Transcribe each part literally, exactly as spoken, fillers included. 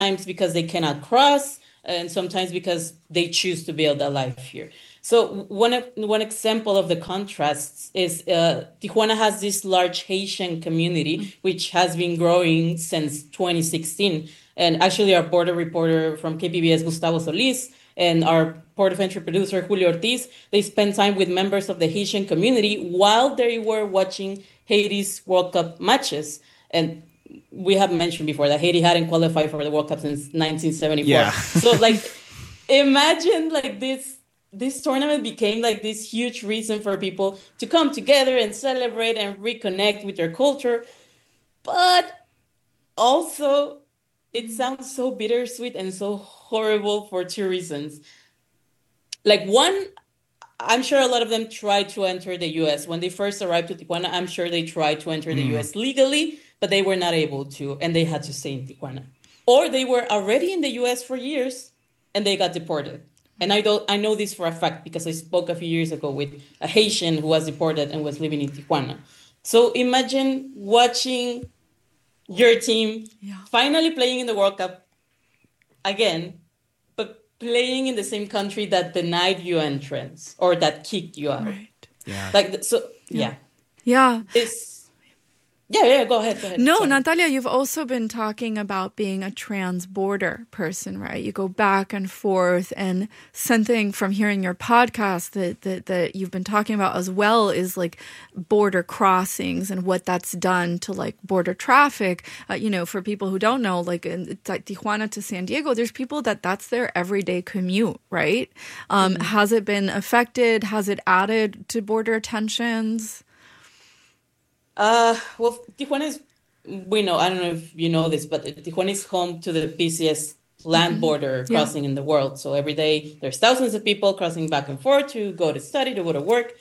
because they cannot cross, and sometimes because they choose to build a life here. So one one example of the contrasts is uh, Tijuana has this large Haitian community, which has been growing since twenty sixteen. And actually, our border reporter from K P B S, Gustavo Solis, and our port of entry producer, Julio Ortiz, they spent time with members of the Haitian community while they were watching Haiti's World Cup matches. And we have mentioned before that Haiti hadn't qualified for the World Cup since nineteen seventy-four. Yeah. So, like, imagine, like, this this tournament became like this huge reason for people to come together and celebrate and reconnect with their culture. But also, it sounds so bittersweet and so horrible for two reasons. Like, one, I'm sure a lot of them tried to enter the U S. When they first arrived to Tijuana, I'm sure they tried to enter the mm. U S legally, but they were not able to, and they had to stay in Tijuana. Or they were already in the U S for years, and they got deported. And I don't, I know this for a fact because I spoke a few years ago with a Haitian who was deported and was living in Tijuana. So imagine watching your team yeah. finally playing in the World Cup again, but playing in the same country that denied you entrance or that kicked you out. Right. Yeah. Like, so, yeah. Yeah. It's, Yeah, yeah, go ahead, go ahead. No, Sorry. Natalia, you've also been talking about being a trans-border person, right? You go back and forth, and something from hearing your podcast that, that, that you've been talking about as well is like border crossings and what that's done to like border traffic. Uh, you know, for people who don't know, like in like Tijuana to San Diego, there's people that that's their everyday commute, right? Um, mm-hmm. Has it been affected? Has it added to border tensions? Uh, well, Tijuana is, we know, I don't know if you know this, but Tijuana is home to the busiest land mm-hmm. border crossing yeah. in the world. So every day there's thousands of people crossing back and forth to go to study, to go to work.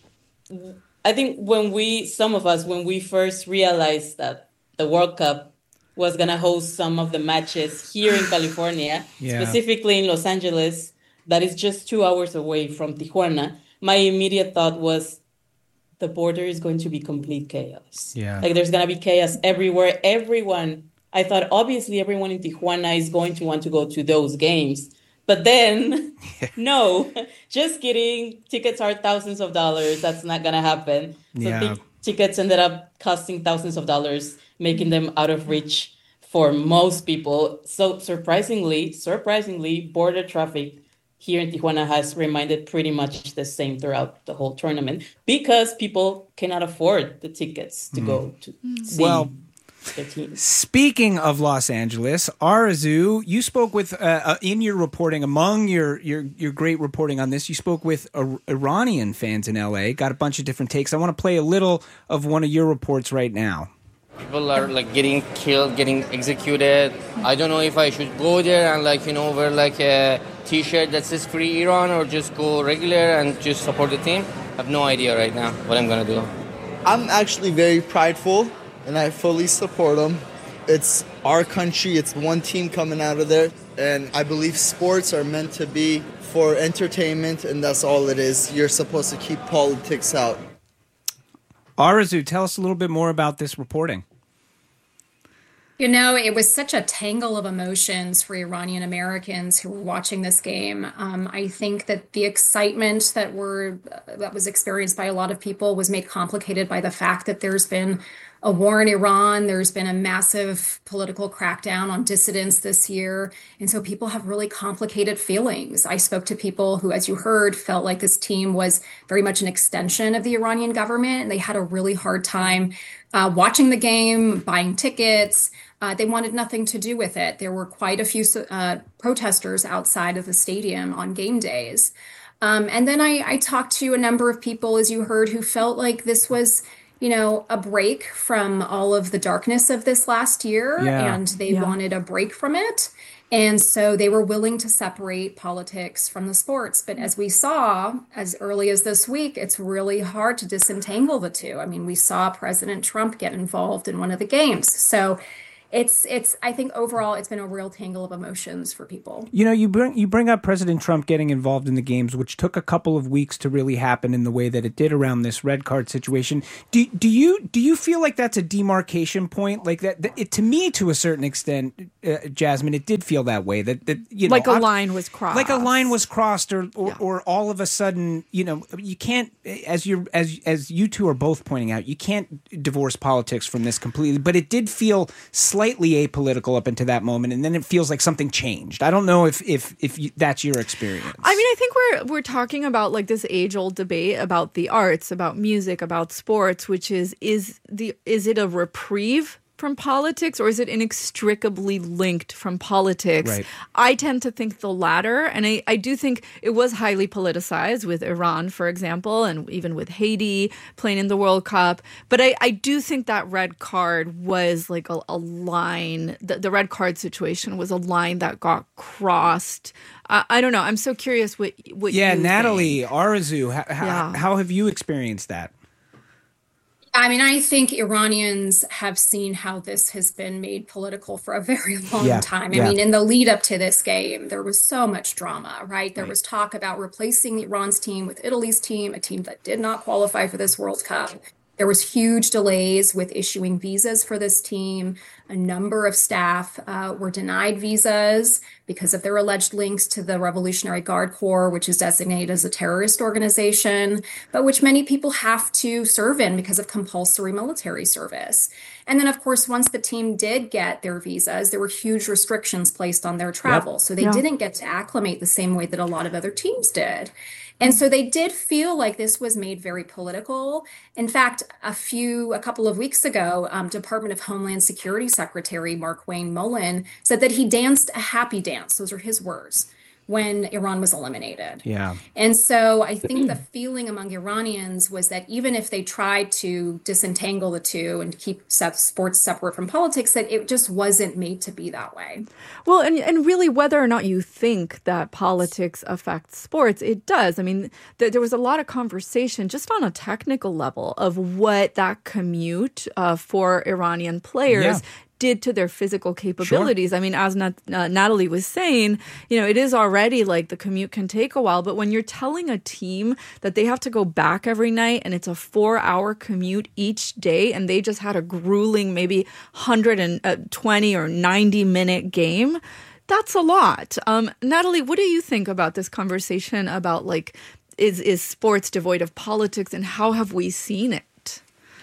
I think when we, some of us, when we first realized that the World Cup was going to host some of the matches here in California, yeah. specifically in Los Angeles, that is just two hours away from Tijuana, my immediate thought was, the border is going to be complete chaos. Yeah. Like there's going to be chaos everywhere. Everyone, I thought obviously everyone in Tijuana is going to want to go to those games. But then, no, just kidding. Tickets are thousands of dollars. That's not going to happen. So yeah. t- tickets ended up costing thousands of dollars, making them out of reach for most people. So surprisingly, surprisingly, border traffic here in Tijuana has remained pretty much the same throughout the whole tournament because people cannot afford the tickets to mm. go to see well, their team. Speaking of Los Angeles, Arezou, you spoke with, uh, uh, in your reporting, among your, your, your great reporting on this, you spoke with uh, Iranian fans in L A, got a bunch of different takes. I want to play a little of one of your reports right now. People are like getting killed, getting executed. I don't know if I should go there and like, you know, wear like a t-shirt that says Free Iran or just go regular and just support the team. I have no idea right now what I'm going to do. I'm actually very prideful and I fully support them. It's our country. It's one team coming out of there. And I believe sports are meant to be for entertainment, and that's all it is. You're supposed to keep politics out. Arezou, tell us a little bit more about this reporting. You know, it was such a tangle of emotions for Iranian Americans who were watching this game. Um, I think that the excitement that were uh, that was experienced by a lot of people was made complicated by the fact that there's been a war in Iran. There's been a massive political crackdown on dissidents this year. And so people have really complicated feelings. I spoke to people who, as you heard, felt like this team was very much an extension of the Iranian government. And they had a really hard time uh, watching the game, buying tickets. Uh, they wanted nothing to do with it. There were quite a few uh, protesters outside of the stadium on game days. Um, and then I, I talked to a number of people, as you heard, who felt like this was, you know, a break from all of the darkness of this last year, yeah. and they Yeah. wanted a break from it. And so they were willing to separate politics from the sports. But as we saw as early as this week, it's really hard to disentangle the two. I mean, we saw President Trump get involved in one of the games. So it's it's I think overall it's been a real tangle of emotions for people. You know, you bring you bring up President Trump getting involved in the games, which took a couple of weeks to really happen in the way that it did around this red card situation. Do do you do you feel like that's a demarcation point? Like that, that it, to me, to a certain extent, uh, Jasmine, it did feel that way. That that you know, like a I'm, line was crossed. Like a line was crossed, or or, Yeah. or all of a sudden, you know, you can't, as you as as you two are both pointing out, you can't divorce politics from this completely. But it did feel slightly apolitical up until that moment, and then it feels like something changed. I don't know if if if you, that's your experience. I mean, I think we're we're talking about like this age-old debate about the arts, about music, about sports, which is is the is it a reprieve from politics, or is it inextricably linked from politics? Right. I tend to think the latter, and I, I do think it was highly politicized with Iran, for example, and even with Haiti playing in the World Cup. But I, I do think that red card was like a, a line, the, the red card situation was a line that got crossed. Uh, I don't know. I'm so curious what, what Yeah, you Natalie, think. Arzu, how, Yeah. how have you experienced that? I mean, I think Iranians have seen how this has been made political for a very long Yeah, time. I yeah. mean, in the lead up to this game, there was so much drama, right? There was talk about replacing Iran's team with Italy's team, a team that did not qualify for this World Cup. There was huge delays with issuing visas for this team. A number of staff uh, were denied visas because of their alleged links to the Revolutionary Guard Corps, which is designated as a terrorist organization, but which many people have to serve in because of compulsory military service. And then, of course, once the team did get their visas, there were huge restrictions placed on their travel. So they Yeah. didn't get to acclimate the same way that a lot of other teams did. And so they did feel like this was made very political. In fact, a few, a couple of weeks ago, um, Department of Homeland Security Secretary Mark Wayne Mullen said that he danced a happy dance. Those are his words, when Iran was eliminated. Yeah. And so I think the feeling among Iranians was that even if they tried to disentangle the two and keep se- sports separate from politics, that it just wasn't made to be that way. Well, and, and really, whether or not you think that politics affects sports, it does. I mean, th- there was a lot of conversation just on a technical level of what that commute uh, for Iranian players Yeah. did to their physical capabilities. I mean, as Nat- uh, Natalie was saying, you know, it is already like the commute can take a while, but when you're telling a team that they have to go back every night and it's a four hour commute each day, and they just had a grueling, maybe one hundred twenty or ninety minute game, that's a lot. Um, Natalie, what do you think about this conversation about like, is, is sports devoid of politics, and how have we seen it?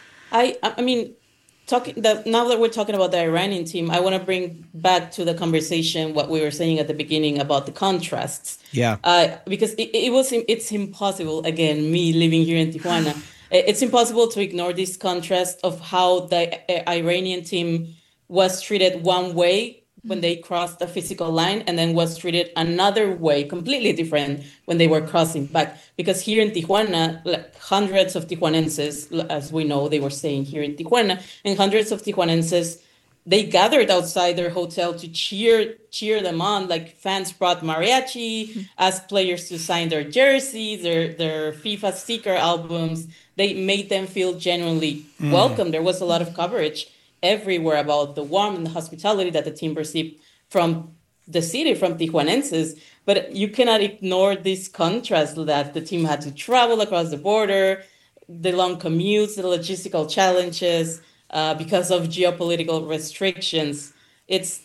I I mean, talking that now that we're talking about the Iranian team, I want to bring back to the conversation what we were saying at the beginning about the contrasts. Yeah. Uh, because it, it was it's impossible. Again, me living here in Tijuana, it's impossible to ignore this contrast of how the uh, Iranian team was treated one way when they crossed the physical line, and then was treated another way, completely different, when they were crossing back. Because here in Tijuana, like hundreds of Tijuanenses, as we know, they were staying here in Tijuana, and hundreds of Tijuanenses, they gathered outside their hotel to cheer cheer them on. Like fans brought mariachi, asked players to sign their jerseys, their their FIFA sticker albums. They made them feel genuinely Mm. welcome. There was a lot of coverage everywhere about the warmth and the hospitality that the team received from the city, from Tijuanenses. But you cannot ignore this contrast that the team had to travel across the border, the long commutes, the logistical challenges, uh, because of geopolitical restrictions. It's,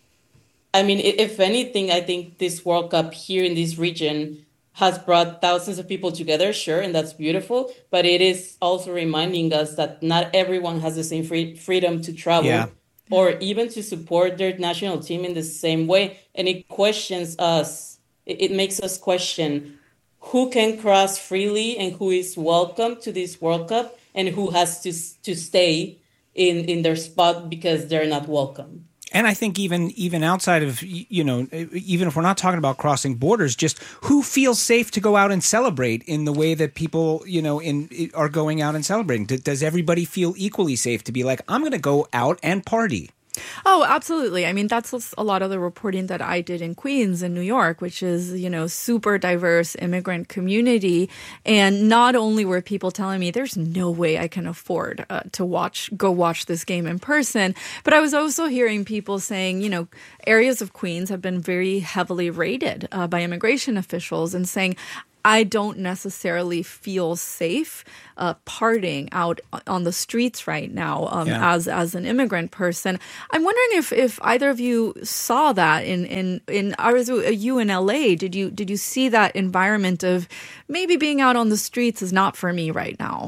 I mean, i- if anything, I think this World Cup here in this region has brought thousands of people together, sure, and that's beautiful. But it is also reminding us that not everyone has the same free, freedom to travel, Yeah. or even to support their national team in the same way. And it questions us. It, it makes us question who can cross freely and who is welcome to this World Cup, and who has to to stay in, in their spot because they're not welcome. And I think even even outside of, you know, even if we're not talking about crossing borders, just who feels safe to go out and celebrate in the way that people, you know, in are going out and celebrating? Does everybody feel equally safe to be like, I'm going to go out and party? Oh, absolutely. I mean, that's a lot of the reporting that I did in Queens in New York, which is, you know, super diverse immigrant community. And not only were people telling me there's no way I can afford uh, to watch, go watch this game in person, but I was also hearing people saying, you know, areas of Queens have been very heavily raided uh, by immigration officials and saying, I don't necessarily feel safe uh, partying out on the streets right now um, yeah. as as an immigrant person. I'm wondering if, if either of you saw that in in in Arezou, you in L A. Did you did you see that environment of maybe being out on the streets is not for me right now?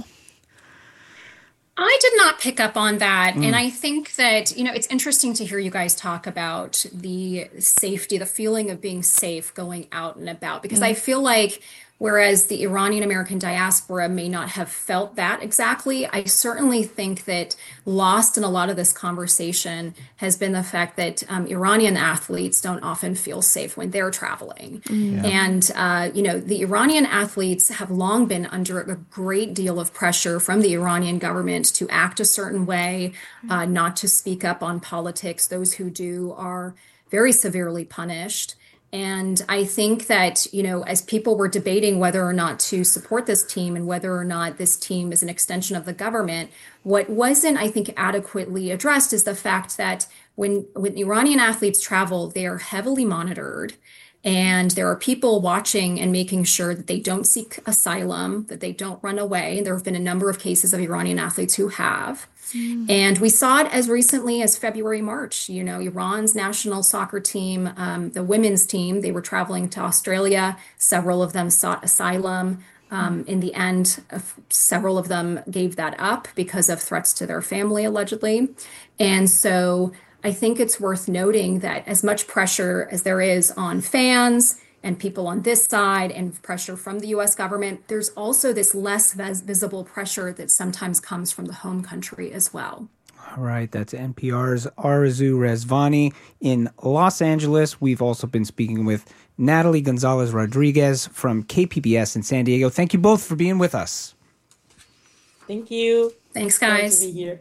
I did not pick up on that. Mm. And I think that, you know, it's interesting to hear you guys talk about the safety, the feeling of being safe going out and about, because mm. I feel like whereas the Iranian American diaspora may not have felt that exactly, I certainly think that lost in a lot of this conversation has been the fact that um, Iranian athletes don't often feel safe when they're traveling. Yeah. And, uh, you know, the Iranian athletes have long been under a great deal of pressure from the Iranian government to act a certain way, uh, not to speak up on politics. Those who do are very severely punished. And I think that, you know, as people were debating whether or not to support this team and whether or not this team is an extension of the government, what wasn't, I think, adequately addressed is the fact that when, when Iranian athletes travel, they are heavily monitored. And there are people watching and making sure that they don't seek asylum, that they don't run away. There have been a number of cases of Iranian athletes who have. Mm. And we saw it as recently as February, March. You know, Iran's national soccer team, um, the women's team, they were traveling to Australia. Several of them sought asylum. Um, in the end, uh, several of them gave that up because of threats to their family, allegedly. And so I think it's worth noting that as much pressure as there is on fans and people on this side and pressure from the U S government, there's also this less vis- visible pressure that sometimes comes from the home country as well. All right, that's N P R's Arezou Rezvani in Los Angeles. We've also been speaking with Natalie Gonzalez Rodriguez from K P B S in San Diego. Thank you both for being with us. Thank you. Thanks, guys. Glad to be here.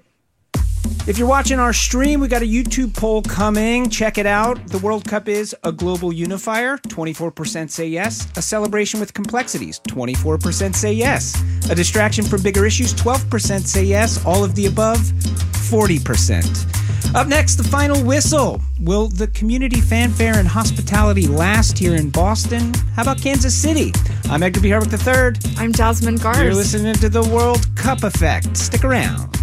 If you're watching our stream, we got a YouTube poll coming. Check it out. The World Cup is a global unifier. twenty-four percent say yes. A celebration with complexities. twenty-four percent say yes. A distraction from bigger issues. twelve percent say yes. All of the above. forty percent. Up next, the final whistle. Will the community fanfare and hospitality last here in Boston? How about Kansas City? I'm Edgar B. Harwick the third. I'm Jasmine Garz. You're listening to the World Cup Effect. Stick around.